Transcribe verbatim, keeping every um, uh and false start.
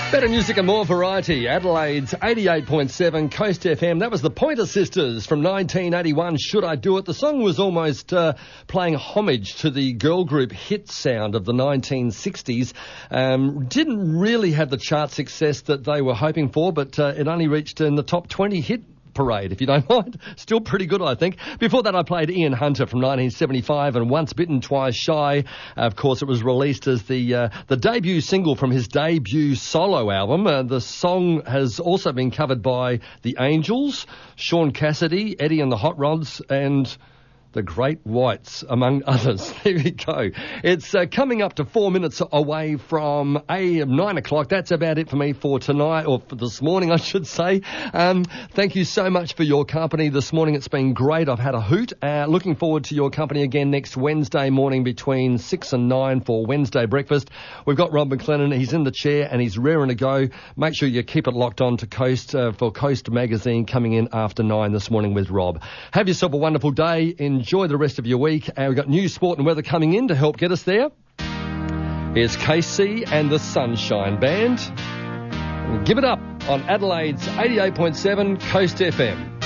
Better music and more variety. Adelaide's eighty-eight point seven Coast F M. That was the Pointer Sisters from nineteen eighty-one, Should I Do It? The song was almost uh, playing homage to the girl group hit sound of the nineteen sixties. Um, didn't really have the chart success that they were hoping for, but uh, it only reached in the top twenty hit parade, if you don't mind. Still pretty good, I think. Before that, I played Ian Hunter from nineteen seventy-five and Once Bitten, Twice Shy. Of course, it was released as the uh, the debut single from his debut solo album. Uh, the song has also been covered by The Angels, Sean Cassidy, Eddie and the Hot Rods, and the Great Whites, among others. There we go. It's uh, coming up to four minutes away from a nine o'clock. That's about it for me for tonight, or for this morning, I should say. Um, thank you so much for your company this morning. It's been great. I've had a hoot. Uh, looking forward to your company again next Wednesday morning between six and nine for Wednesday breakfast. We've got Rob McLennan. He's in the chair and he's raring to go. Make sure you keep it locked on to Coast uh, for Coast Magazine coming in after nine this morning with Rob. Have yourself a wonderful day. Enjoy the rest of your week. Uh, we've got news, sport and weather coming in to help get us there. Here's K C and the Sunshine Band. Give it up on Adelaide's eighty-eight point seven Coast F M.